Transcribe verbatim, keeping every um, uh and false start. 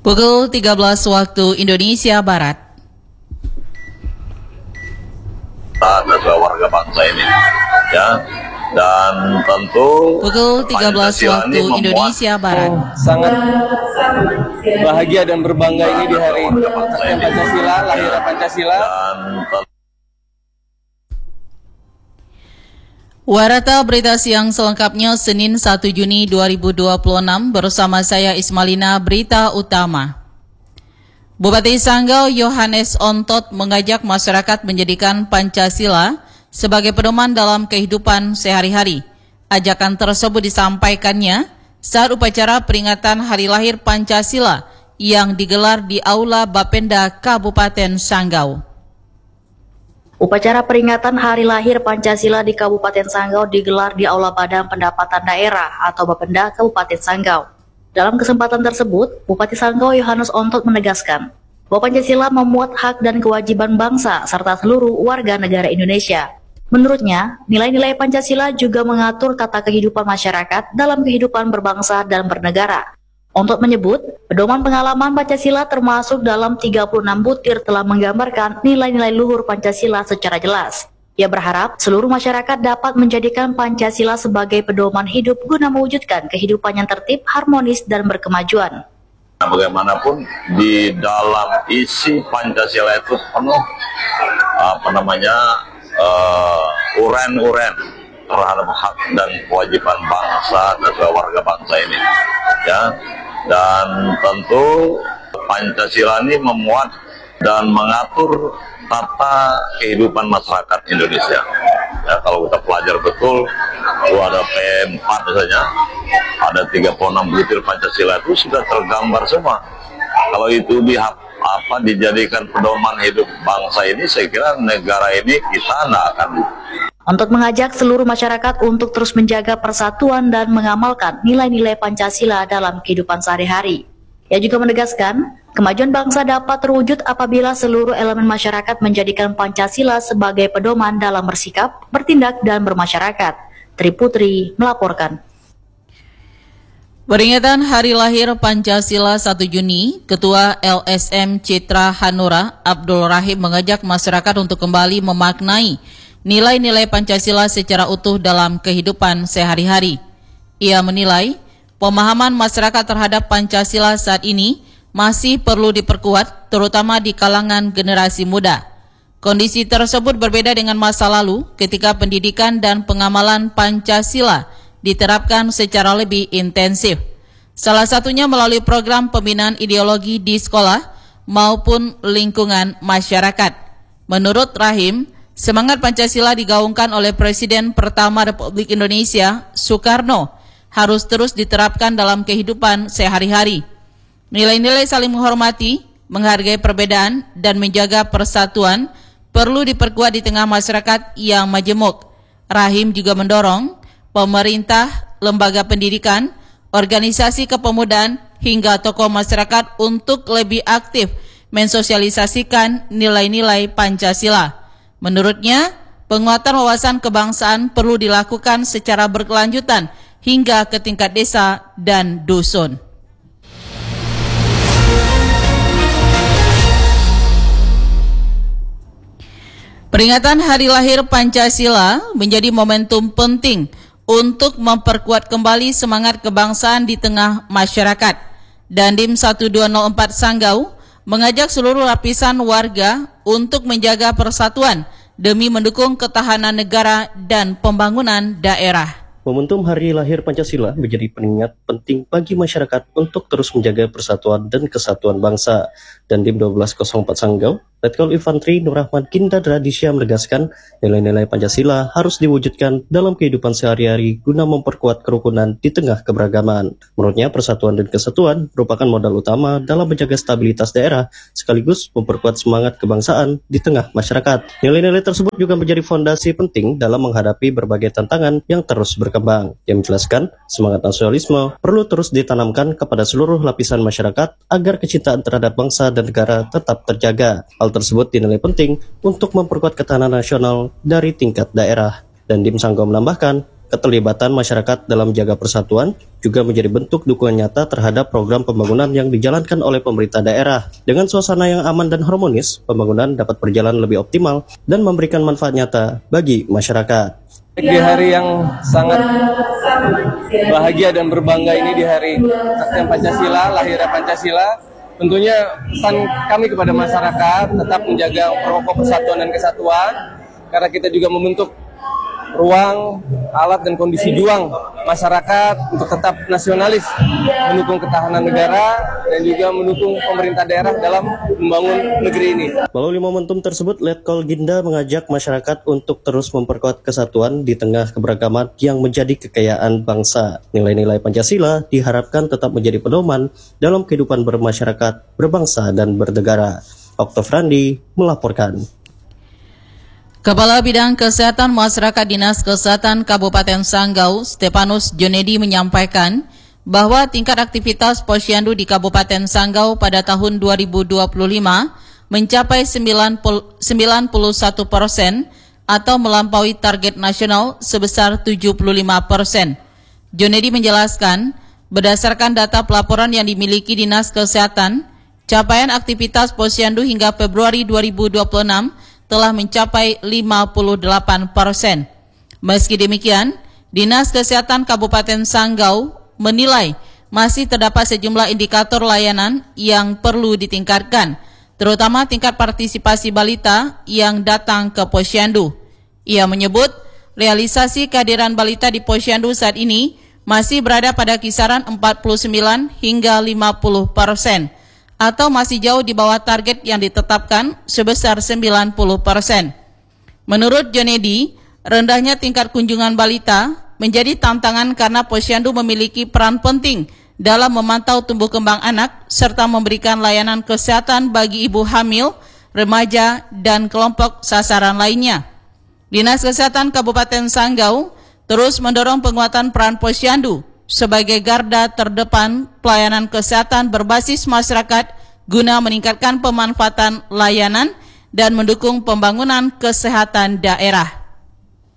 Pukul tiga belas waktu Indonesia Barat. Adalah warga bangsa ini, ya, dan tentu pukul tiga belas waktu Indonesia Barat. Oh, sangat bahagia dan berbangga ini di hari Pancasila, lahir Pancasila. Dan Warta berita siang selengkapnya Senin satu Juni dua ribu dua puluh enam bersama saya Ismalina. Berita utama. Bupati Sanggau Yohanes Ontot mengajak masyarakat menjadikan Pancasila sebagai pedoman dalam kehidupan sehari-hari. Ajakan tersebut disampaikannya saat upacara peringatan Hari Lahir Pancasila yang digelar di Aula Bapenda Kabupaten Sanggau. Upacara peringatan Hari Lahir Pancasila di Kabupaten Sanggau digelar di Aula Badan Pendapatan Daerah atau Bapenda Kabupaten Sanggau. Dalam kesempatan tersebut, Bupati Sanggau Yohanes Ontot menegaskan bahwa Pancasila memuat hak dan kewajiban bangsa serta seluruh warga negara Indonesia. Menurutnya, nilai-nilai Pancasila juga mengatur tata kehidupan masyarakat dalam kehidupan berbangsa dan bernegara. Ontot menyebut, pedoman pengalaman Pancasila termasuk dalam tiga puluh enam butir telah menggambarkan nilai-nilai luhur Pancasila secara jelas. Ia berharap seluruh masyarakat dapat menjadikan Pancasila sebagai pedoman hidup guna mewujudkan kehidupan yang tertib, harmonis, dan berkemajuan. Bagaimanapun di dalam isi Pancasila itu penuh apa namanya uh, uren-uren terhadap hak dan kewajiban bangsa dan warga bangsa ini, ya. Dan tentu Pancasila ini memuat dan mengatur tata kehidupan masyarakat Indonesia. Ya, kalau kita pelajari betul, itu ada P empat misalnya, ada tiga puluh enam butir Pancasila itu sudah tergambar semua. Kalau itu di apa dijadikan pedoman hidup bangsa ini, saya kira negara ini kita tidak akan. Untuk mengajak seluruh masyarakat untuk terus menjaga persatuan dan mengamalkan nilai-nilai Pancasila dalam kehidupan sehari-hari. Ia juga menegaskan, kemajuan bangsa dapat terwujud apabila seluruh elemen masyarakat menjadikan Pancasila sebagai pedoman dalam bersikap, bertindak, dan bermasyarakat. Tri Putri melaporkan. Peringatan Hari Lahir Pancasila satu Juni, Ketua L S M Citra Hanura, Abdul Rahim mengajak masyarakat untuk kembali memaknai nilai-nilai Pancasila secara utuh dalam kehidupan sehari-hari. Ia menilai, pemahaman masyarakat terhadap Pancasila saat ini masih perlu diperkuat, terutama di kalangan generasi muda. Kondisi tersebut berbeda dengan masa lalu ketika pendidikan dan pengamalan Pancasila diterapkan secara lebih intensif. Salah satunya melalui program pembinaan ideologi di sekolah maupun lingkungan masyarakat. Menurut Rahim, semangat Pancasila digaungkan oleh Presiden pertama Republik Indonesia, Soekarno, harus terus diterapkan dalam kehidupan sehari-hari. Nilai-nilai saling menghormati, menghargai perbedaan, dan menjaga persatuan perlu diperkuat di tengah masyarakat yang majemuk. Rahim juga mendorong pemerintah, lembaga pendidikan, organisasi kepemudaan, hingga tokoh masyarakat untuk lebih aktif mensosialisasikan nilai-nilai Pancasila. Menurutnya, penguatan wawasan kebangsaan perlu dilakukan secara berkelanjutan hingga ke tingkat desa dan dusun. Peringatan Hari Lahir Pancasila menjadi momentum penting untuk memperkuat kembali semangat kebangsaan di tengah masyarakat. Dandim satu dua nol empat Sanggau mengajak seluruh lapisan warga untuk menjaga persatuan demi mendukung ketahanan negara dan pembangunan daerah. Momentum Hari Lahir Pancasila menjadi pengingat penting bagi masyarakat untuk terus menjaga persatuan dan kesatuan bangsa. Dandim satu dua nol empat Sanggau, Letkol Infantri Nur Rahman Kindadra Disya menegaskan nilai-nilai Pancasila harus diwujudkan dalam kehidupan sehari-hari guna memperkuat kerukunan di tengah keberagaman. Menurutnya, persatuan dan kesatuan merupakan modal utama dalam menjaga stabilitas daerah sekaligus memperkuat semangat kebangsaan di tengah masyarakat. Nilai-nilai tersebut juga menjadi fondasi penting dalam menghadapi berbagai tantangan yang terus berkembang. Yang menjelaskan, semangat nasionalisme perlu terus ditanamkan kepada seluruh lapisan masyarakat agar kecintaan terhadap bangsa dan negara tetap terjaga. Hal tersebut dinilai penting untuk memperkuat ketahanan nasional dari tingkat daerah. Dan Dandim Sanggau menambahkan, Keterlibatan masyarakat dalam menjaga persatuan juga menjadi bentuk dukungan nyata terhadap program pembangunan yang dijalankan oleh pemerintah daerah. Dengan suasana yang aman dan harmonis, pembangunan dapat berjalan lebih optimal dan memberikan manfaat nyata bagi masyarakat. Di hari yang sangat bahagia dan berbangga ini, di hari Kesaktian Pancasila, lahirnya Pancasila, tentunya pesan kami kepada masyarakat tetap menjaga pokok persatuan dan kesatuan, karena kita juga membentuk ruang, alat, dan kondisi juang masyarakat untuk tetap nasionalis, mendukung ketahanan negara, dan juga mendukung pemerintah daerah dalam membangun negeri ini. Melalui momentum tersebut, Letkol Ginda mengajak masyarakat untuk terus memperkuat kesatuan di tengah keberagaman yang menjadi kekayaan bangsa. Nilai-nilai Pancasila diharapkan tetap menjadi pedoman dalam kehidupan bermasyarakat, berbangsa, dan bernegara. Oktav Randi melaporkan. Kepala Bidang Kesehatan Masyarakat Dinas Kesehatan Kabupaten Sanggau, Stepanus Jonedi menyampaikan bahwa tingkat aktivitas posyandu di Kabupaten Sanggau pada tahun dua ribu dua puluh lima mencapai sembilan puluh satu persen atau melampaui target nasional sebesar tujuh puluh lima persen. Jonedi menjelaskan, berdasarkan data pelaporan yang dimiliki Dinas Kesehatan, capaian aktivitas posyandu hingga Februari dua ribu dua puluh enam telah mencapai lima puluh delapan persen. Meski demikian, Dinas Kesehatan Kabupaten Sanggau menilai masih terdapat sejumlah indikator layanan yang perlu ditingkatkan, terutama tingkat partisipasi balita yang datang ke posyandu. Ia menyebut, realisasi kehadiran balita di posyandu saat ini masih berada pada kisaran empat puluh sembilan hingga lima puluh persen. Atau masih jauh di bawah target yang ditetapkan sebesar sembilan puluh persen. Menurut Jonedi, rendahnya tingkat kunjungan balita menjadi tantangan karena posyandu memiliki peran penting dalam memantau tumbuh kembang anak serta memberikan layanan kesehatan bagi ibu hamil, remaja, dan kelompok sasaran lainnya. Dinas Kesehatan Kabupaten Sanggau terus mendorong penguatan peran posyandu sebagai garda terdepan pelayanan kesehatan berbasis masyarakat guna meningkatkan pemanfaatan layanan dan mendukung pembangunan kesehatan daerah.